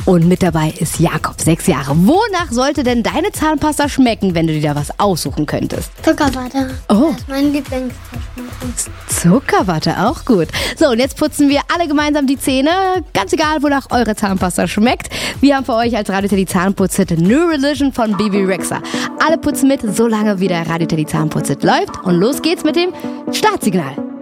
Und mit dabei ist Jakob, 6 Jahre. Wonach sollte denn deine Zahnpasta schmecken, wenn du dir da was aussuchen könntest? Zuckerwatte. Oh. Das ist mein Lieblingsgeschmack. Zuckerwatte, auch gut. So, und jetzt putzen wir alle gemeinsam die Zähne. Ganz egal, wonach eure Zahnpasta schmeckt. Wir haben für euch als Radio Teddy Zahnputzhit New Religion von Bibi Rexha. Alle putzen mit, solange wie der Radio Teddy Zahnputzhit läuft. Und los geht's mit dem Startsignal.